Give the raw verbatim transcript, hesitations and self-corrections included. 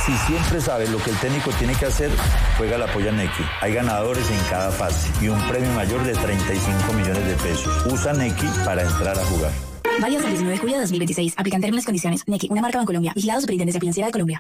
Si siempre sabes lo que el técnico tiene que hacer, juega la polla Nequi. Hay ganadores en cada fase y un premio mayor de treinta y cinco millones de pesos. Usa Nequi para entrar a jugar. Válido hasta el diecinueve de julio de dos mil veintiséis. Aplican términos y condiciones. Nequi, una marca Bancolombia. Vigilado Superintendencia Financiera de Colombia.